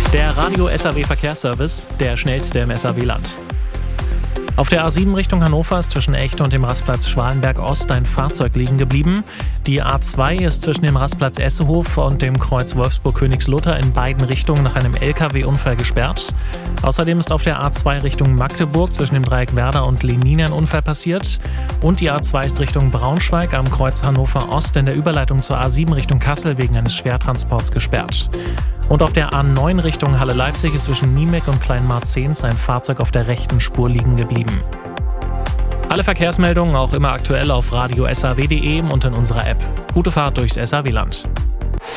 Der Radio SAW Verkehrsservice, der schnellste im SAW-Land. Auf der A7 Richtung Hannover ist zwischen Echte und dem Rastplatz Schwalenberg Ost ein Fahrzeug liegen geblieben. Die A2 ist zwischen dem Rastplatz Essehof und dem Kreuz Wolfsburg-Königslutter in beiden Richtungen nach einem LKW-Unfall gesperrt. Außerdem ist auf der A2 Richtung Magdeburg zwischen dem Dreieck Werder und Lenin ein Unfall passiert. Und die A2 ist Richtung Braunschweig am Kreuz Hannover Ost in der Überleitung zur A7 Richtung Kassel wegen eines Schwertransports gesperrt. Und auf der A9 Richtung Halle-Leipzig ist zwischen Niemek und Kleinmarzens ein Fahrzeug auf der rechten Spur liegen geblieben. Alle Verkehrsmeldungen auch immer aktuell auf radio-saw.de und in unserer App. Gute Fahrt durchs SAW-Land.